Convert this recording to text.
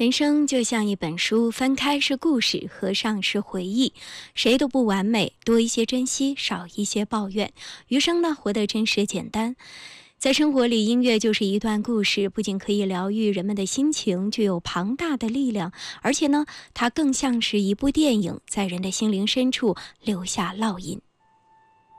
人生就像一本书，翻开是故事，合上是回忆。谁都不完美，多一些珍惜，少一些抱怨。余生呢，活得真实简单。在生活里，音乐就是一段故事，不仅可以疗愈人们的心情，具有庞大的力量，而且呢，它更像是一部电影，在人的心灵深处留下烙印。